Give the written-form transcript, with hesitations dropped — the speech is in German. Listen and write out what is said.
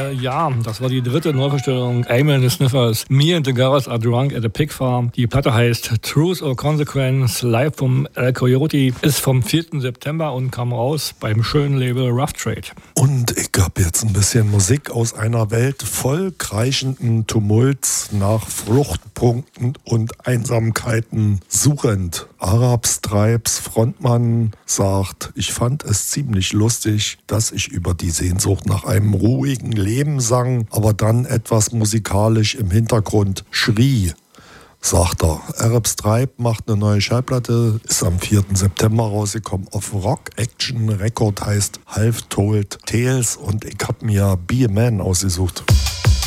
Ja, das war die dritte Neuverstellung Amyl and the Sniffers, Me and the Girls Are Drunk at a Pig Farm. Die Platte heißt Truth or Consequence, live vom El Coyote, ist vom 4. September und kam raus beim schönen Label Rough Trade. Und ich habe jetzt ein bisschen Musik aus einer Welt voll kreischenden Tumults nach Fluchtpunkten und Einsamkeiten suchend. Arab Stripes Frontmann sagt, ich fand es ziemlich lustig, dass ich über die Sehnsucht nach einem ruhigen Leben sang, aber dann etwas musikalisch im Hintergrund schrie. Sagt er. Arab Stripe macht eine neue Schallplatte, ist am 4. September rausgekommen auf Rock Action Record, heißt Half Told Tales, und ich habe mir Be a Man ausgesucht.